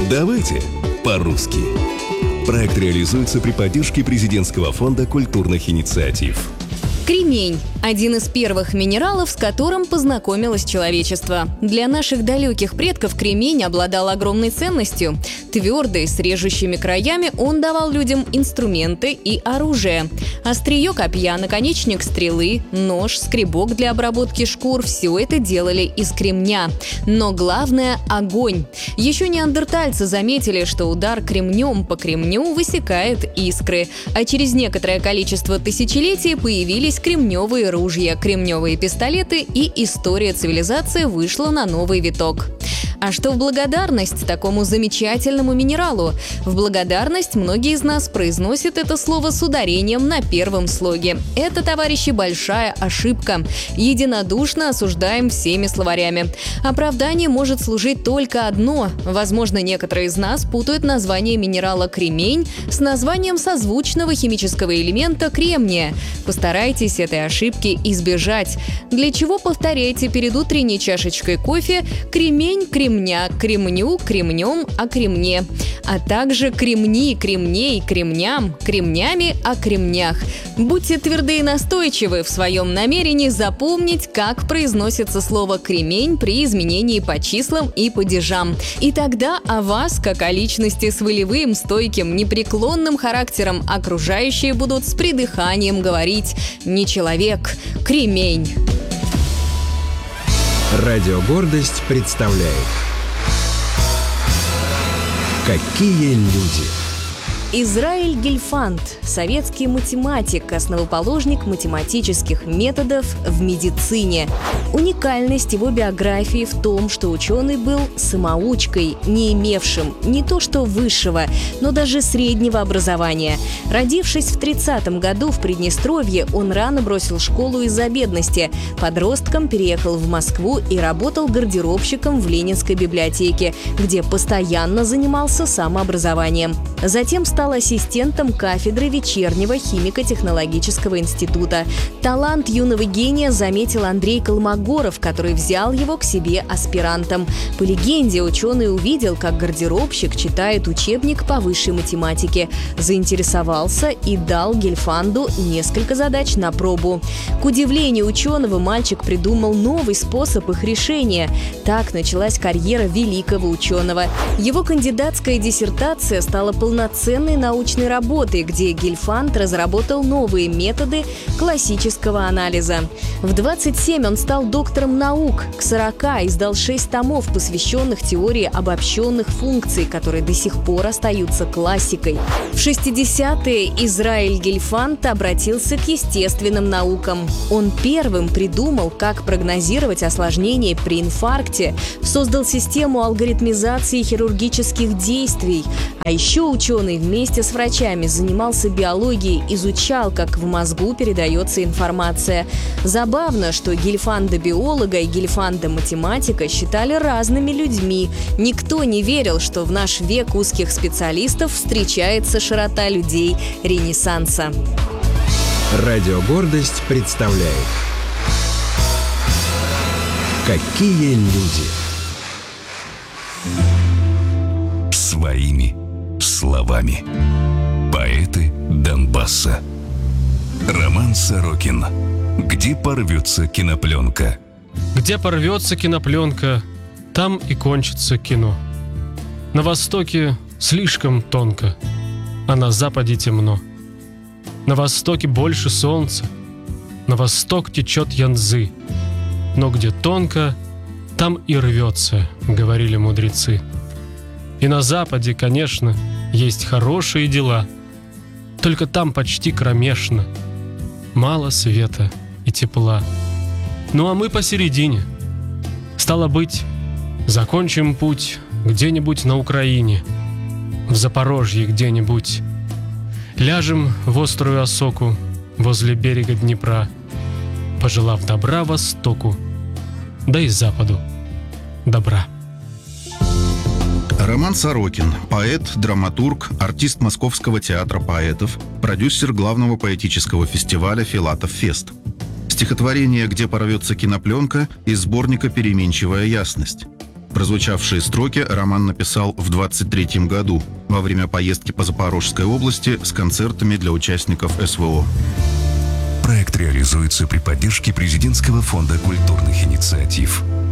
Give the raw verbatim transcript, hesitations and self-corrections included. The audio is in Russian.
Давайте по-русски. Проект реализуется при поддержке Президентского фонда культурных инициатив. Кремень – один из первых минералов, с которым познакомилось человечество. Для наших далеких предков кремень обладал огромной ценностью. Твердый, с режущими краями, он давал людям инструменты и оружие. Острие копья, наконечник стрелы, нож, скребок для обработки шкур – все это делали из кремня. Но главное – огонь. Еще неандертальцы заметили, что удар кремнем по кремню высекает искры. А через некоторое количество тысячелетий появились кремневые ружья, кремневые пистолеты, и история цивилизации вышла на новый виток. А что в благодарность такому замечательному минералу? В благодарность многие из нас произносят это слово с ударением на первом слоге. Это, товарищи, большая ошибка. Единодушно осуждаем всеми словарями. Оправдание может служить только одно. Возможно, некоторые из нас путают название минерала кремень с названием созвучного химического элемента кремния. Постарайтесь этой ошибки избежать. Для чего повторяйте перед утренней чашечкой кофе кремень, кремня, кремню, кремнем, о кремне, а также кремни, кремней, кремням, кремнями, о кремнях. Будьте тверды и настойчивы в своем намерении запомнить, как произносится слово «кремень» при изменении по числам и падежам. И тогда о вас, как о личности с волевым, стойким, непреклонным характером, окружающие будут с придыханием говорить «не человек, кремень». Радио «Гордость» представляет «Какие люди». Израиль Гельфанд – советский математик, основоположник математических методов в медицине. Уникальность его биографии в том, что ученый был самоучкой, не имевшим не то что высшего, но даже среднего образования. Родившись в тридцатом году в Приднестровье, он рано бросил школу из-за бедности. Подростком переехал в Москву и работал гардеробщиком в Ленинской библиотеке, где постоянно занимался самообразованием. Затем стал ассистентом кафедры вечернего химико-технологического института. Талант юного гения заметил Андрей Колмогоров, который взял его к себе аспирантом. По легенде, ученый увидел, как гардеробщик читает учебник по высшей математике, заинтересовался и дал Гельфанду несколько задач на пробу. К удивлению ученого, мальчик придумал новый способ их решения. Так началась карьера великого ученого. Его кандидатская диссертация стала полноценной научной работой, где Гельфанд разработал новые методы классического анализа. В двадцать семь он стал доктором наук, к сорока издал шесть томов, посвященных теории обобщенных функций, которые до сих пор остаются классикой. В шестидесятые Израиль Гельфанд обратился к естественным наукам. Он первым придумал, как прогнозировать осложнения при инфаркте, создал систему алгоритмизации хирургических действий. А еще ученый вместе с врачами занимался биологией, изучал, как в мозгу передается информация. Забавно, что Гельфанда-биолога и Гельфанда-математика считали разными людьми. Никто не верил, что в наш век узких специалистов встречается широта людей Ренессанса. Радио «Гордость» представляет «Какие люди». Своими словами. Поэты Донбасса. Роман Сорокин. Где порвется кинопленка? Где порвется кинопленка, там и кончится кино. На востоке слишком тонко, а на западе темно. На востоке больше солнца, на восток течет Янцзы. Но где тонко, там и рвется, говорили мудрецы. И на западе, конечно, есть хорошие дела, только там почти кромешно, мало света и тепла. Ну а мы посередине. Стало быть, закончим путь где-нибудь на Украине, в Запорожье где-нибудь. Ляжем в острую осоку возле берега Днепра, пожелав добра Востоку, да и Западу добра. Роман Сорокин – поэт, драматург, артист Московского театра поэтов, продюсер главного поэтического фестиваля «Филатов Фест». Стихотворение «Где порвется кинопленка» из сборника «Переменчивая ясность». Прозвучавшие строки Роман написал в двадцать третьем году во время поездки по Запорожской области с концертами для участников СВО. Проект реализуется при поддержке Президентского фонда культурных инициатив.